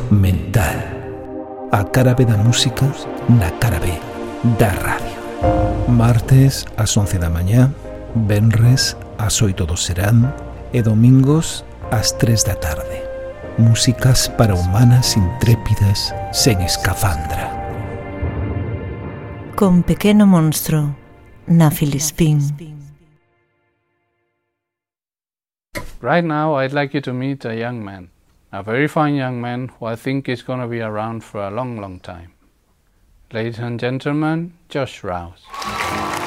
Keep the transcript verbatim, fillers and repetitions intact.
mental. A cara B da música na cara B da radio. Martes ás once da mañá, venres ás oito do serán e domingos ás tres da tarde. Músicas para humanas intrépidas sen escafandra. Con Pequeno Monstro na Filispín. Right now, I'd like you to meet a young man, a very fine young man who I think is going to be around for a long, long time. Ladies and gentlemen, Josh Rouse.